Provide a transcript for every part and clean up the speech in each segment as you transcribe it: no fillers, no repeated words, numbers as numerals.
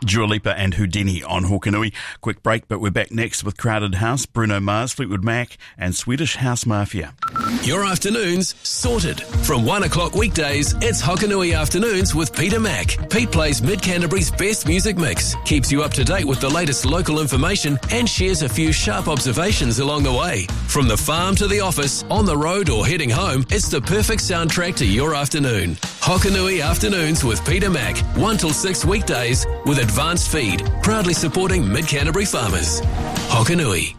Dua Lipa and Houdini on Hokanui. Quick break, but we're back next with Crowded House, Bruno Mars, Fleetwood Mac and Swedish House Mafia. Your afternoons sorted. From 1 o'clock weekdays, it's Hokanui Afternoons with Peter Mac. Pete plays Mid-Canterbury's best music mix, keeps you up to date with the latest local information and shares a few sharp observations along the way. From the farm to the office, on the road or heading home, it's the perfect soundtrack to your afternoon. Hokanui Afternoons with Peter Mac, 1 till 6 weekdays with advanced feed, proudly supporting Mid-Canterbury farmers. Hokanui.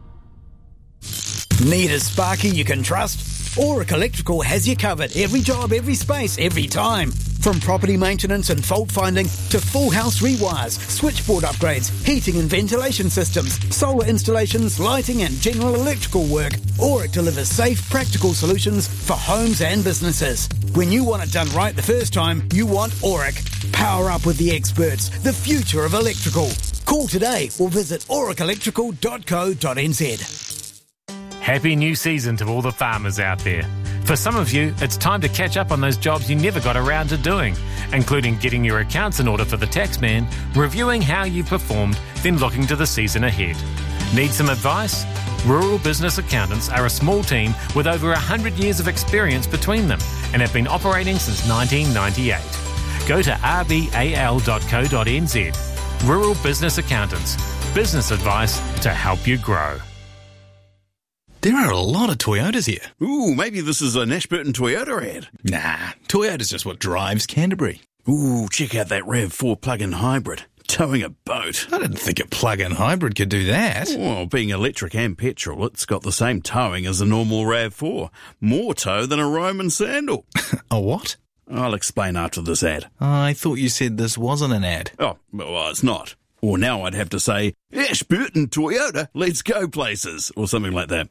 Need a sparky you can trust? Auric Electrical has you covered. Every job, every space, every time. From property maintenance and fault finding to full house rewires, switchboard upgrades, heating and ventilation systems, solar installations, lighting and general electrical work, Auric delivers safe, practical solutions for homes and businesses. When you want it done right the first time, you want Auric. Power up with the experts, the future of electrical. Call today or visit auricelectrical.co.nz. Happy new season to all the farmers out there. For some of you, it's time to catch up on those jobs you never got around to doing, including getting your accounts in order for the taxman, reviewing how you performed, then looking to the season ahead. Need some advice? Rural Business Accountants are a small team with over 100 years of experience between them and have been operating since 1998. Go to rbal.co.nz. Rural Business Accountants. Business advice to help you grow. There are a lot of Toyotas here. Ooh, maybe this is an Ashburton Toyota ad. Nah, Toyota's just what drives Canterbury. Ooh, check out that RAV4 plug-in hybrid. Towing a boat. I didn't think a plug-in hybrid could do that. Well, being electric and petrol, it's got the same towing as a normal RAV4. More tow than a Roman sandal. A what? I'll explain after this ad. I thought you said this wasn't an ad. Oh, well, it's not. Or now I'd have to say, Ashburton Toyota, let's go places, or something like that.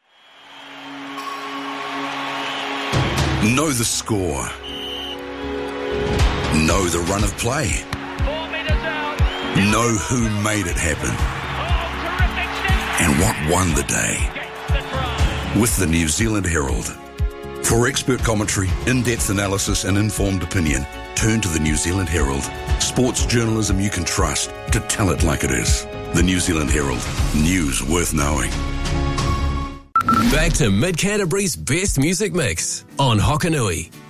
Know the score. Know the run of play. 4 meters out. Know who made it happen. And what won the day. With the New Zealand Herald. For expert commentary, in-depth analysis and informed opinion, turn to the New Zealand Herald. Sports journalism you can trust to tell it like it is. The New Zealand Herald. News worth knowing. Back to Mid-Canterbury's best music mix on Hokanui.